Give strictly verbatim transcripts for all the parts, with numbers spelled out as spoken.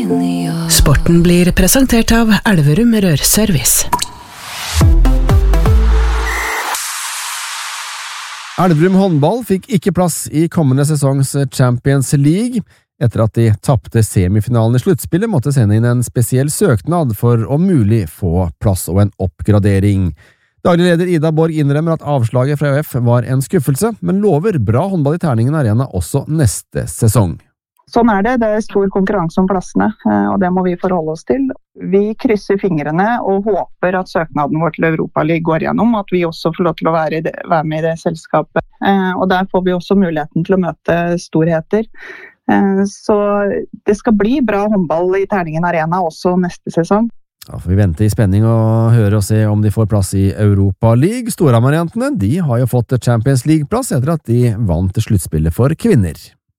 Sporten blir presentert av Elverum Rørservice. Elverum håndball fikk ikke plass i kommende sesongs Champions League. Etter at de tappte semifinalen i sluttspillet, måtte sende inn en spesiell søknad for om mulig få plass og en oppgradering. Daglig leder Ida Borg innrømmer at avslaget fra ØF var en skuffelse, men lover bra håndball i Terningen Arena også neste sesong. Sånn er det. Det er stor konkurranse om plassene, og det må vi forholde oss til. Vi krysser fingrene og håper at søknaden vår til Europa League går gjennom, at vi også får lov til å være, det, være med i det selskapet. Og der får vi også muligheten til å møte storheter. Så det skal bli bra håndball i Terningen Arena også neste sesong. Da får vi vente i spenning og høre og se om de får plass i Europa League. Storhamar-jentene, de har jo fått Champions League-plass etter at de vant sluttspillet for kvinner.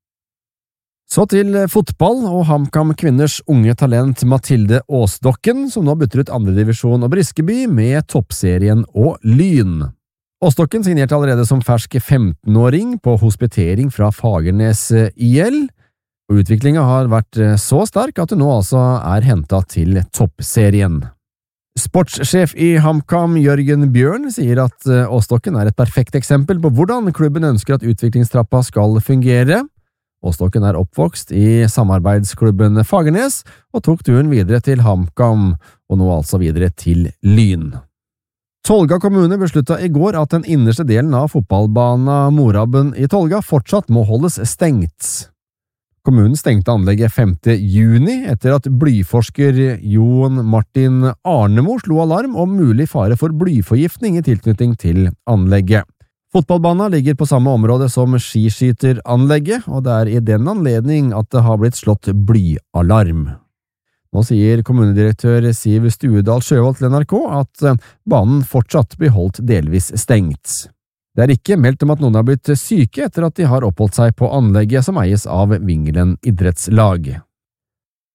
Så til fotball, og HamKam kvinners unge talent Mathilde Åsdokken, som nå bytter ut andre divisjon og Briskeby med toppserien og Lyn. Åsdokken signerte allerede som fersk femtenåring på hospitering fra Fagernes I L, og utviklingen har vært så sterk at det nå altså er hentet til toppserien. Sportssjef i HamKam Jørgen Bjørn sier at Åsdokken er et perfekt eksempel på hvordan klubben ønsker at utviklingstrappa skal fungere. Åsdokken er oppvokst i samarbeidsklubben Fagernes og tok turen videre til HamKam, og nå altså videre til Lyn. Tolga kommune besluttet i går at den innerste delen av fotballbana Morabben i Tolga fortsatt må holdes stengt. Kommunen stengte anlegget femte juni etter at blyforsker Jon Martin Arnemo slo alarm om mulig fare for blyforgiftning i tilknytning til anlegget. Fotballbana ligger på samme område som skiskyteranlegget, og det er i den anledning at det har blitt slått blyalarm. Nå sier kommunedirektør Siv Stuedal Sjøvold til N R K at banen fortsatt blir holdt delvis stengt. Det er ikke meldt om at noen har blitt syke etter at de har oppholdt seg på anlegget som eies av Vingelen idrettslag.